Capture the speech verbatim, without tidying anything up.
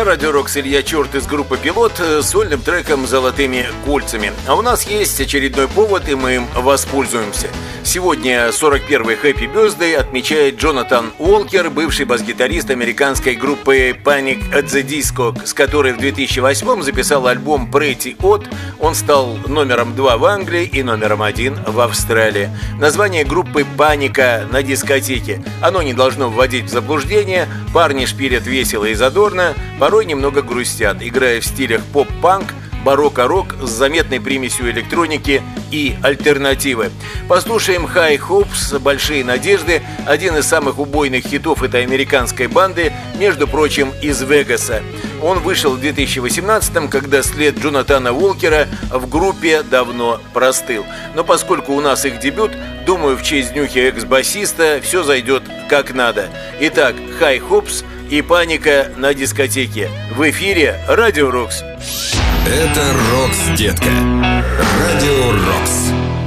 На Радио Рокс Илья Черт из группы «Пилот» с сольным треком «Золотыми кольцами». А у нас есть очередной повод, и мы им воспользуемся. Сегодня сорок первый Happy Birthday отмечает Джонатан Уолкер, бывший бас-гитарист американской группы Panic at the Disco, с которой в две тысячи восьмом записал альбом Pretty Odd. Он стал номером два в Англии и номером один в Австралии. Название группы «Паника на дискотеке». Оно не должно вводить в заблуждение. Парни шпилят весело и задорно, порой немного грустят, играя в стилях поп-панк, барокко-рок с заметной примесью электроники и альтернативы. Послушаем High Hopes, «Большие надежды», один из самых убойных хитов этой американской банды, между прочим, из Вегаса. Он вышел в две тысячи восемнадцатом, когда след Джонатана Уолкера в группе давно простыл. Но поскольку у нас их дебют, думаю, в честь днюхи экс-басиста все зайдет как надо. Итак, High Hopes и «Паника на дискотеке». В эфире Радио Рокс. Это Рокс, детка. Радио Рокс.